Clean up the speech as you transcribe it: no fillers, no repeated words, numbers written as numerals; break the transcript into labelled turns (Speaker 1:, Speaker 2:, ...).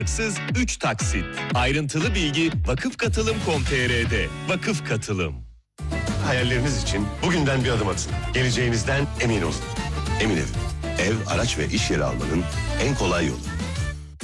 Speaker 1: Sız 3 taksit. Ayrıntılı bilgi vakıfkatılım.com.tr'de. Vakıf Katılım.
Speaker 2: Hayalleriniz için bugünden bir adım atın. Geleceğinizden emin olun. Emin Ev, ev, araç ve iş yeri almanın en kolay yolu.